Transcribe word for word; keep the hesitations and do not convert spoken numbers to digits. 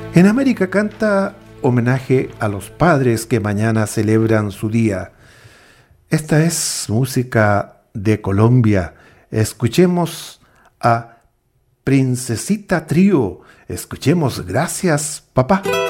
En América canta homenaje a los padres que mañana celebran su día. Esta es música de Colombia. Escuchemos a Princesita Trío. Escuchemos Gracias, papá.